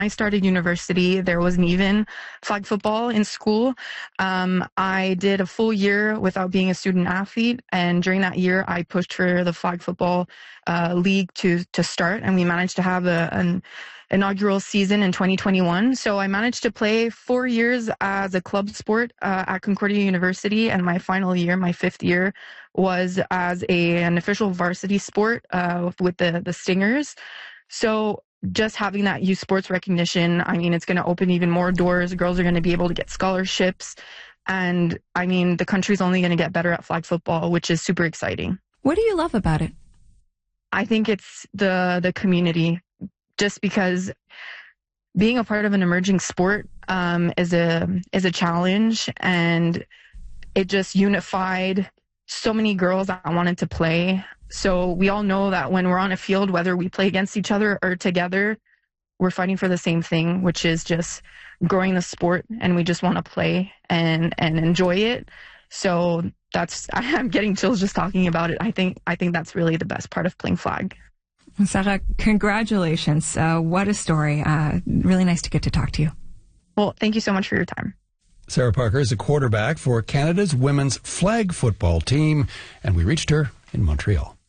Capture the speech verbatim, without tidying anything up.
I started university, there wasn't even flag football in school. Um, I did a full year without being a student athlete, and during that year, I pushed for the flag football uh, league to to start, and we managed to have a, an inaugural season in twenty twenty-one. So I managed to play four years as a club sport uh, at Concordia University, and my final year, my fifth year, was as a an official varsity sport uh, with the the Stingers. So just having that youth sports recognition, I mean, it's going to open even more doors. Girls are going to be able to get scholarships. And I mean, the country's only going to get better at flag football, which is super exciting. What do you love about it? I think it's the the community, just because being a part of an emerging sport um, is a is a challenge, and it just unified so many girls that wanted to play. So we all know that when we're on a field, whether we play against each other or together, we're fighting for the same thing, which is just growing the sport, and we just want to play and, and enjoy it. So that's, I'm getting chills just talking about it. I think, I think that's really the best part of playing flag. Sarah, congratulations. Uh, what a story. Uh, really nice to get to talk to you. Well, thank you so much for your time. Sarah Parker is a quarterback for Canada's women's flag football team, and we reached her in Montreal.